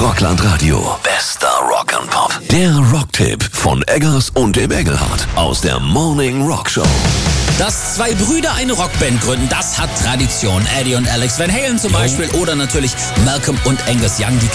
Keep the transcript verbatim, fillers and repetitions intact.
Rockland Radio. Bester Rock and Pop. Der Rocktipp von Eggers und dem Engelhardt aus der Morning Rock Show. Dass zwei Brüder eine Rockband gründen, das hat Tradition. Eddie und Alex Van Halen zum Beispiel oder natürlich Malcolm und Angus Young, die